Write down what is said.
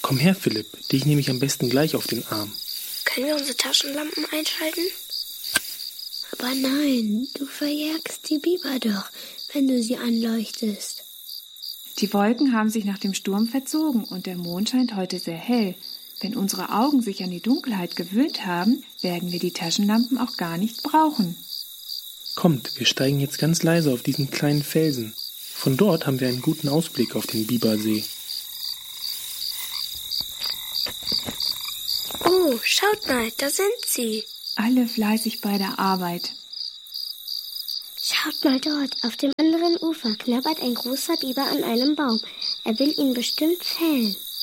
Komm her, Philipp, dich nehme ich am besten gleich auf den Arm. Können wir unsere Taschenlampen einschalten? Aber nein, du verjagst die Biber doch, wenn du sie anleuchtest. Die Wolken haben sich nach dem Sturm verzogen und der Mond scheint heute sehr hell. Wenn unsere Augen sich an die Dunkelheit gewöhnt haben, werden wir die Taschenlampen auch gar nicht brauchen. Kommt, wir steigen jetzt ganz leise auf diesen kleinen Felsen. Von dort haben wir einen guten Ausblick auf den Bibersee. Oh, schaut mal, da sind sie. Alle fleißig bei der Arbeit. Schaut mal dort, auf dem anderen Ufer knabbert ein großer Biber an einem Baum. Er will ihn bestimmt fällen.